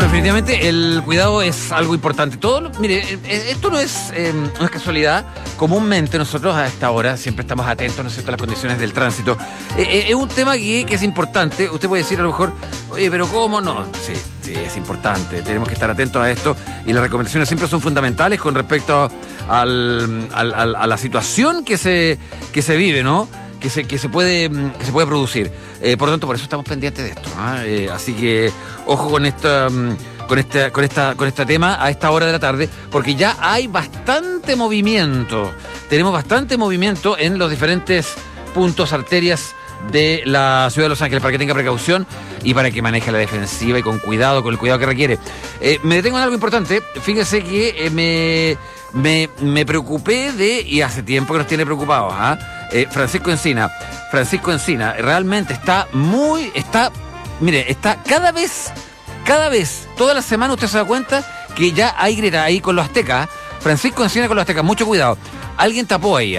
Bueno, definitivamente el cuidado es algo importante. Mire, esto no es casualidad. Comúnmente nosotros a esta hora siempre estamos atentos, ¿no es cierto?, a las condiciones del tránsito. Es un tema que es importante. Usted puede decir a lo mejor, oye, pero ¿cómo no? Sí, es importante. Tenemos que estar atentos a esto y las recomendaciones siempre son fundamentales con respecto a la situación que se vive, ¿no? Que se puede producir. Por lo tanto, por eso estamos pendientes de esto, ¿eh? Así que ojo con este tema a esta hora de la tarde, porque ya hay bastante movimiento. Tenemos bastante movimiento en los diferentes puntos, arterias de la ciudad de Los Ángeles, para que tenga precaución y para que maneje la defensiva y con el cuidado que requiere. Me detengo en algo importante. Fíjese que me preocupé y hace tiempo que nos tiene preocupados, Francisco Encina realmente está cada vez, toda la semana usted se da cuenta que ya hay grieta ahí con los aztecas. Francisco Encina con los aztecas, mucho cuidado. Alguien tapó ahí,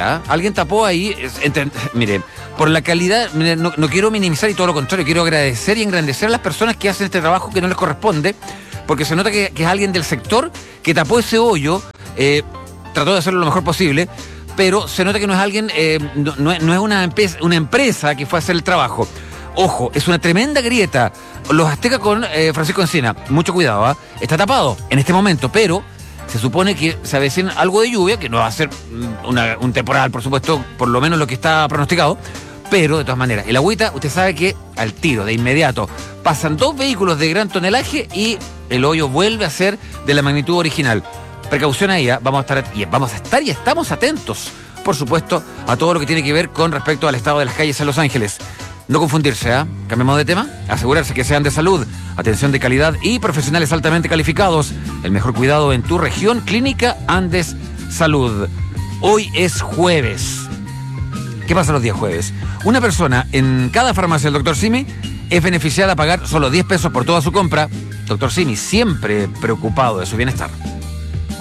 mire, por la calidad, mire, no quiero minimizar y todo lo contrario, quiero agradecer y engrandecer a las personas que hacen este trabajo que no les corresponde, porque se nota que es alguien del sector que tapó ese hoyo, trató de hacerlo lo mejor posible, pero se nota que no es alguien, no es una empresa que fue a hacer el trabajo. Ojo, es una tremenda grieta. Los aztecas con Francisco Encina, mucho cuidado, está tapado en este momento, pero se supone que se avecina algo de lluvia, que no va a ser un temporal, por supuesto, por lo menos lo que está pronosticado, pero de todas maneras, el agüita, usted sabe que al tiro, de inmediato, pasan 2 vehículos de gran tonelaje y el hoyo vuelve a ser de la magnitud original. Precaución ahí, vamos a estar y estamos atentos, por supuesto, a todo lo que tiene que ver con respecto al estado de las calles en Los Ángeles. No confundirse, cambiemos de tema, asegurarse que sean de salud, atención de calidad y profesionales altamente calificados. El mejor cuidado en tu región, Clínica Andes Salud. Hoy es jueves. ¿Qué pasa los días jueves? Una persona en cada farmacia del Dr. Simi es beneficiada a pagar solo 10 pesos por toda su compra. Dr. Simi, siempre preocupado de su bienestar.